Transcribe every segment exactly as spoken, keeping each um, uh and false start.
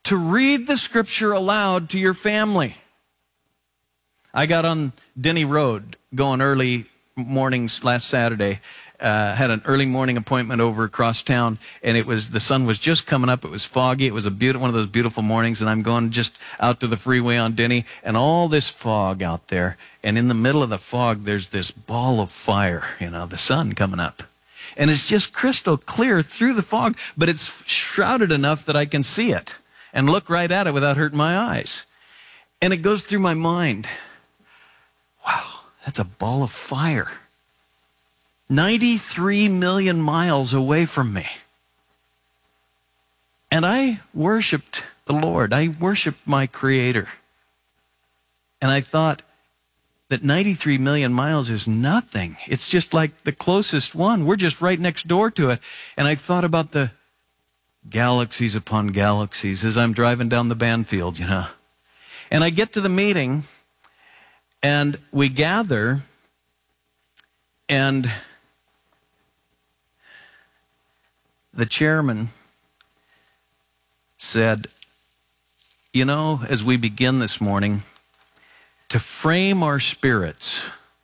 to read the scripture aloud to your family. I got on Denny Road going early mornings last Saturday. Uh, had an early morning appointment over across town, and it was the sun was just coming up. It was foggy. It was a beautiful, one of those beautiful mornings, and I'm going just out to the freeway on Denny, and all this fog out there. And in the middle of the fog, there's this ball of fire, you know, the sun coming up. And it's just crystal clear through the fog, but it's shrouded enough that I can see it and look right at it without hurting my eyes. And it goes through my mind. Wow, that's a ball of fire. ninety-three million miles away from me. And I worshiped the Lord. I worshiped my Creator. And I thought that ninety-three million miles is nothing. It's just like the closest one. We're just right next door to it. And I thought about the galaxies upon galaxies as I'm driving down the Banfield, you know. And I get to the meeting, and we gather, and the chairman said, you know, as we begin this morning, to frame our spirits,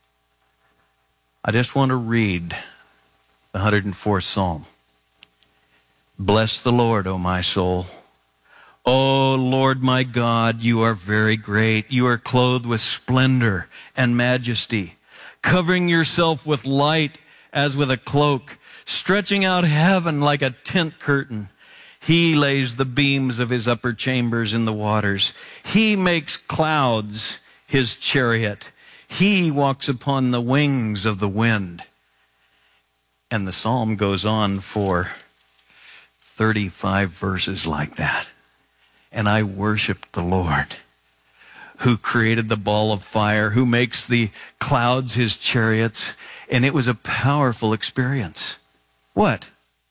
I just want to read the one hundred fourth Psalm. Bless the Lord, O my soul. O Lord my God, you are very great. You are clothed with splendor and majesty, covering yourself with light as with a cloak, stretching out heaven like a tent curtain. He lays the beams of his upper chambers in the waters. He makes clouds his chariot. He walks upon the wings of the wind. And the psalm goes on for thirty-five verses like that. And I worshiped the Lord, who created the ball of fire, who makes the clouds his chariots. And it was a powerful experience. What?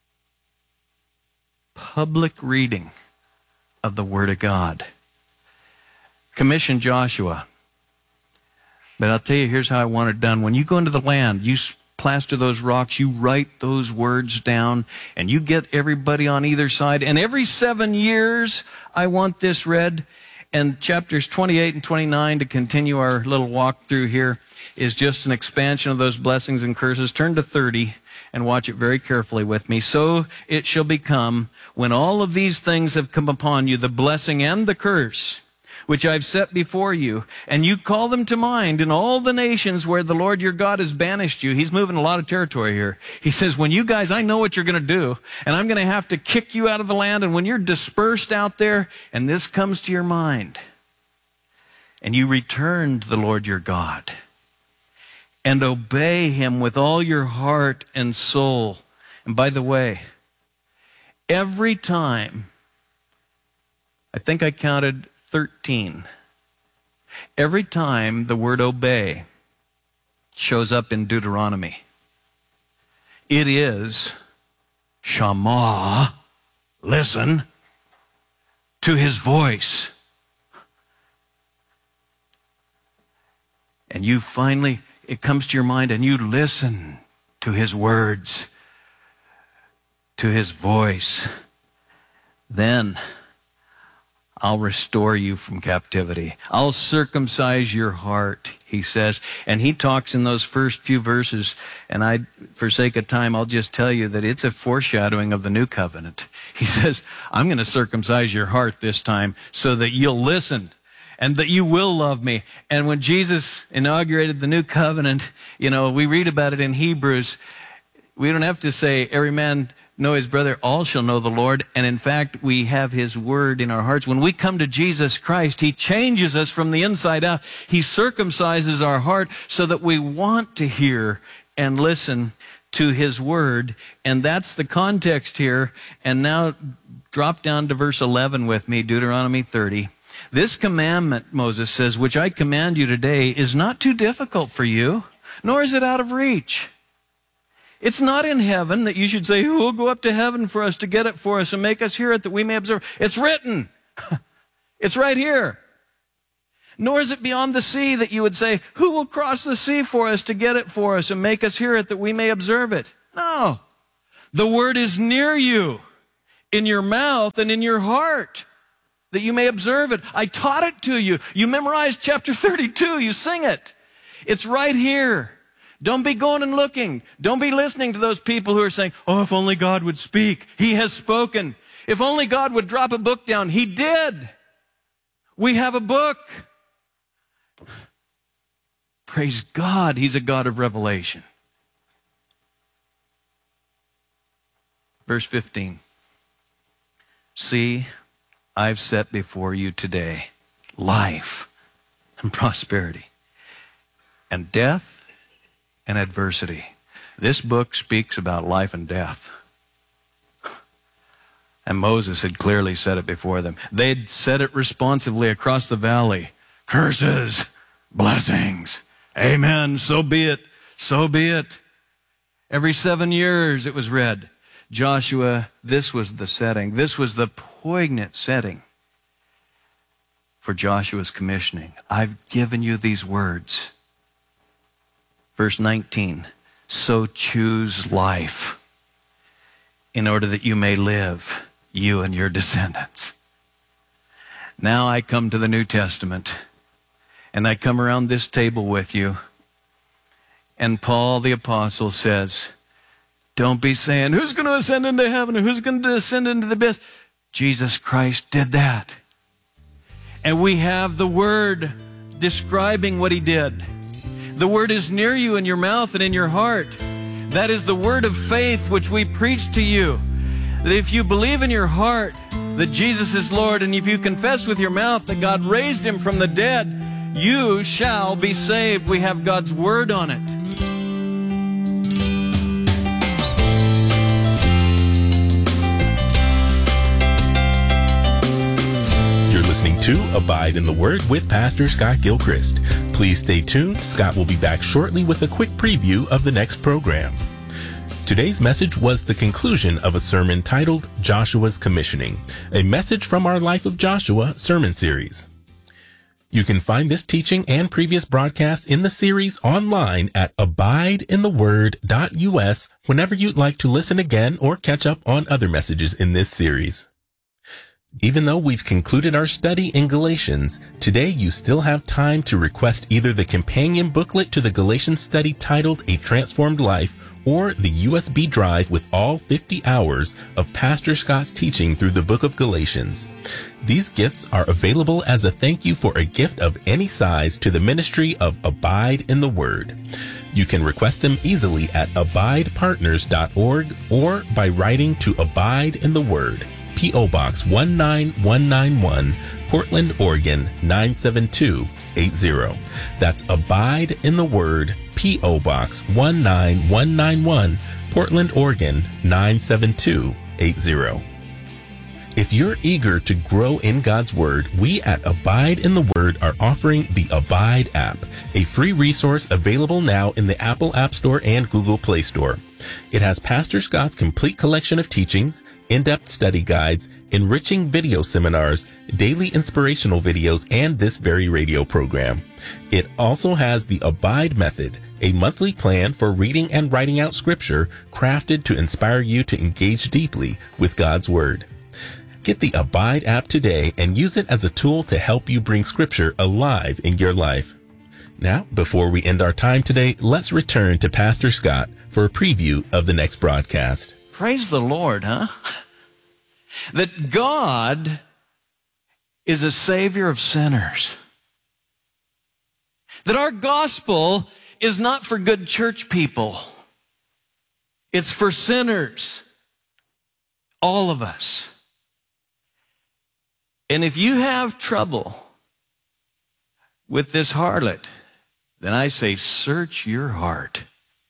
Public reading of the Word of God. Commission Joshua. But I'll tell you, here's how I want it done. When you go into the land, you plaster those rocks, you write those words down, and you get everybody on either side. And every seven years, I want this read. And chapters twenty-eight and twenty-nine, to continue our little walk through here, is just an expansion of those blessings and curses. Turn to thirty. And watch it very carefully with me. So it shall become, when all of these things have come upon you, the blessing and the curse, which I've set before you, and you call them to mind in all the nations where the Lord your God has banished you. He's moving a lot of territory here. He says, when you guys, I know what you're going to do, and I'm going to have to kick you out of the land, and when you're dispersed out there, and this comes to your mind, and you return to the Lord your God, and obey him with all your heart and soul. And by the way, every time, I think I counted thirteen, every time the word obey shows up in Deuteronomy, it is Shama, listen to his voice. And you finally, it comes to your mind and you listen to his words, to his voice. Then I'll restore you from captivity. I'll circumcise your heart, he says. And he talks in those first few verses, and I, for sake of time, I'll just tell you that it's a foreshadowing of the new covenant. He says, I'm going to circumcise your heart this time so that you'll listen and that you will love me. And when Jesus inaugurated the new covenant, you know, we read about it in Hebrews. We don't have to say, every man know his brother, all shall know the Lord. And in fact, we have his word in our hearts. When we come to Jesus Christ, he changes us from the inside out. He circumcises our heart so that we want to hear and listen to his word. And that's the context here. And now drop down to verse eleven with me, Deuteronomy thirty. This commandment, Moses says, which I command you today, is not too difficult for you, nor is it out of reach. It's not in heaven that you should say, who will go up to heaven for us to get it for us and make us hear it that we may observe. It's written. It's right here. Nor is it beyond the sea that you would say, who will cross the sea for us to get it for us and make us hear it that we may observe it? No. The word is near you, in your mouth and in your heart. that you may observe it. I taught it to you. You memorized chapter thirty-two. You sing it. It's right here. Don't be going and looking. Don't be listening to those people who are saying, oh, if only God would speak. He has spoken. If only God would drop a book down. He did. We have a book. Praise God, He's a God of revelation. Verse fifteen. See, I've set before you today life and prosperity and death and adversity. This book speaks about life and death. And Moses had clearly said it before them. They'd said it responsively across the valley. Curses, blessings, amen, so be it, so be it. Every seven years it was read. Joshua, this was the setting. This was the poignant setting for Joshua's commissioning. I've given you these words. Verse nineteen, so choose life in order that you may live, you and your descendants. Now I come to the New Testament, and I come around this table with you, and Paul the Apostle says, don't be saying, who's going to ascend into heaven or who's going to descend into the abyss? Jesus Christ did that. And we have the Word describing what He did. The Word is near you in your mouth and in your heart. That is the word of faith which we preach to you. That if you believe in your heart that Jesus is Lord, and if you confess with your mouth that God raised Him from the dead, you shall be saved. We have God's Word on it. Listening to Abide in the Word with Pastor Scott Gilchrist. Please stay tuned. Scott will be back shortly with a quick preview of the next program. Today's message was the conclusion of a sermon titled Joshua's Commissioning, a message from our Life of Joshua sermon series. You can find this teaching and previous broadcasts in the series online at abide in the word dot U S whenever you'd like to listen again or catch up on other messages in this series. Even though we've concluded our study in Galatians, today you still have time to request either the companion booklet to the Galatians study titled A Transformed Life or the U S B drive with all fifty hours of Pastor Scott's teaching through the book of Galatians. These gifts are available as a thank you for a gift of any size to the ministry of Abide in the Word. You can request them easily at abide partners dot org or by writing to Abide in the Word, P O Box one nine one nine one, Portland, Oregon nine seven two eight zero. That's Abide in the Word, P O Box one nine one nine one, Portland, Oregon nine seven two eight zero. If you're eager to grow in God's Word, we at Abide in the Word are offering the Abide app, a free resource available now in the Apple App Store and Google Play Store. It has Pastor Scott's complete collection of teachings, in-depth study guides, enriching video seminars, daily inspirational videos, and this very radio program. It also has the Abide Method, a monthly plan for reading and writing out Scripture crafted to inspire you to engage deeply with God's Word. Get the Abide app today and use it as a tool to help you bring Scripture alive in your life. Now, before we end our time today, let's return to Pastor Scott for a preview of the next broadcast. Praise the Lord, huh? That God is a Savior of sinners. That our gospel is not for good church people. It's for sinners. All of us. And if you have trouble with this harlot, then I say, search your heart.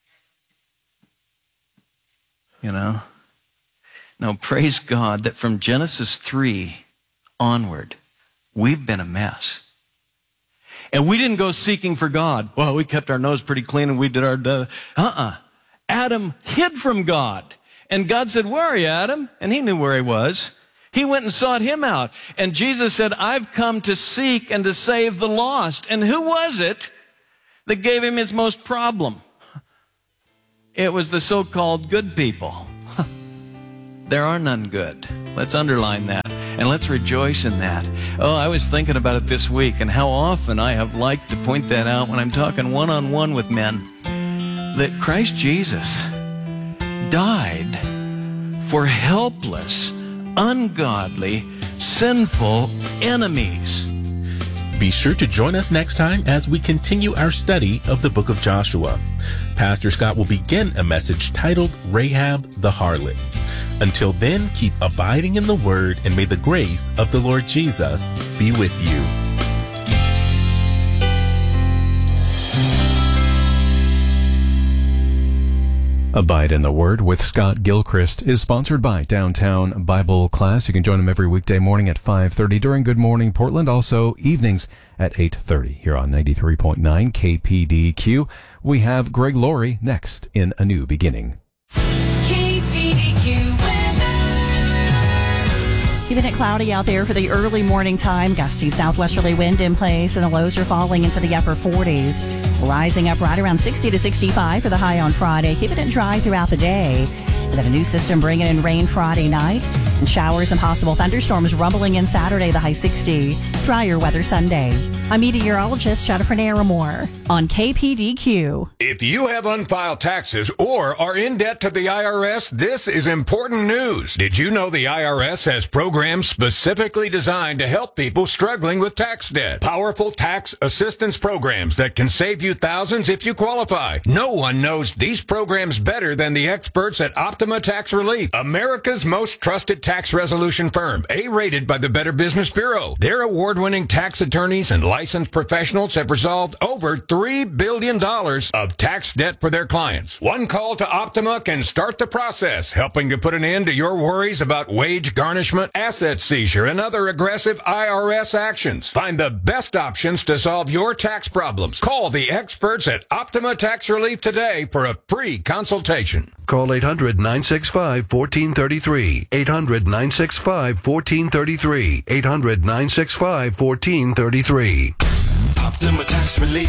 You know? No, praise God that from Genesis three onward, we've been a mess. And we didn't go seeking for God. Well, we kept our nose pretty clean and we did our... Uh, uh-uh. Adam hid from God. And God said, where are you, Adam? And he knew where he was. He went and sought him out. And Jesus said, I've come to seek and to save the lost. And who was it that gave him his most problem? It was the so-called good people. There are none good. Let's underline that. And let's rejoice in that. Oh, I was thinking about it this week and how often I have liked to point that out when I'm talking one-on-one with men, that Christ Jesus died for helpless, ungodly, sinful enemies. Be sure to join us next time as we continue our study of the book of Joshua. Pastor Scott will begin a message titled Rahab the Harlot. Until then, keep abiding in the Word, and may the grace of the Lord Jesus be with you. Abide in the Word with Scott Gilchrist is sponsored by Downtown Bible Class. You can join him every weekday morning at five thirty during Good Morning Portland, also evenings at eight thirty here on ninety-three point nine K P D Q. We have Greg Laurie next in A New Beginning. K P D Q weather. Keeping it cloudy out there for the early morning time. Gusty southwesterly wind in place, and the lows are falling into the upper forties. Rising up right around sixty to sixty-five for the high on Friday. Keeping it dry throughout the day. And then a new system bringing in rain Friday night. And showers and possible thunderstorms rumbling in Saturday, the high sixty. Drier weather Sunday. I'm meteorologist Jennifer Naramore on K P D Q. If you have unfiled taxes or are in debt to the I R S, this is important news. Did you know the I R S has programs specifically designed to help people struggling with tax debt? Powerful tax assistance programs that can save you thousands if you qualify. No one knows these programs better than the experts at Optima Tax Relief, America's most trusted tax resolution firm, A-rated by the Better Business Bureau. Their award-winning tax attorneys and licensed professionals have resolved over three billion dollars of tax debt for their clients. One call to Optima can start the process, helping to put an end to your worries about wage garnishment, asset seizure, and other aggressive I R S actions. Find the best options to solve your tax problems. Call the experts at Optima Tax Relief today for a free consultation. Call eight hundred, nine six five, one four three three. eight hundred, nine six five, one four three three. eight hundred, nine six five, one four three three. Optima Tax Relief.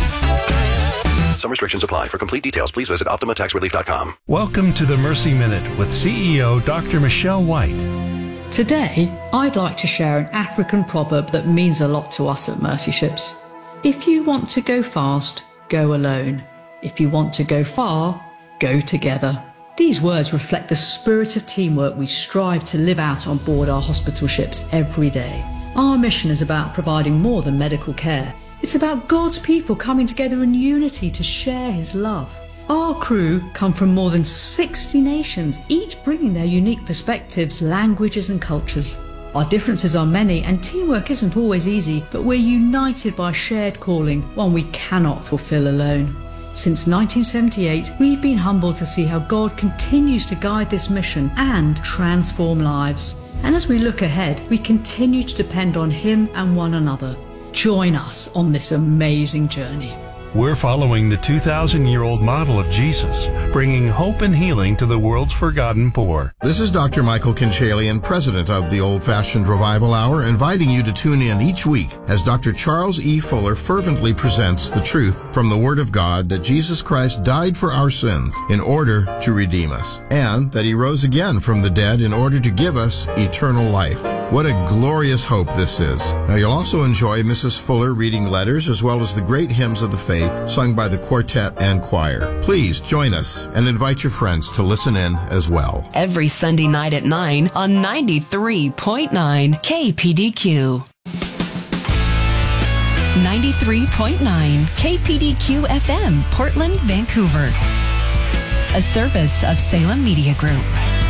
Some restrictions apply. For complete details, please visit optima tax relief dot com. Welcome to the Mercy Minute with C E O Doctor Michelle White. Today, I'd like to share an African proverb that means a lot to us at Mercy Ships. If you want to go fast, go alone. If you want to go far, go together. These words reflect the spirit of teamwork we strive to live out on board our hospital ships every day. Our mission is about providing more than medical care. It's about God's people coming together in unity to share His love. Our crew come from more than sixty nations, each bringing their unique perspectives, languages and cultures. Our differences are many and teamwork isn't always easy, but we're united by shared calling, one we cannot fulfill alone. Since nineteen seventy-eight, we've been humbled to see how God continues to guide this mission and transform lives. And as we look ahead, we continue to depend on Him and one another. Join us on this amazing journey. We're following the two thousand year old model of Jesus, bringing hope and healing to the world's forgotten poor. This is Doctor Michael Kinchalian, president of the Old Fashioned Revival Hour, inviting you to tune in each week as Doctor Charles E. Fuller fervently presents the truth from the Word of God that Jesus Christ died for our sins in order to redeem us, and that He rose again from the dead in order to give us eternal life. What a glorious hope this is. Now, you'll also enjoy Missus Fuller reading letters as well as the great hymns of the faith sung by the quartet and choir. Please join us and invite your friends to listen in as well. Every Sunday night at nine on ninety-three point nine K P D Q. ninety-three point nine K P D Q F M, Portland, Vancouver. A service of Salem Media Group.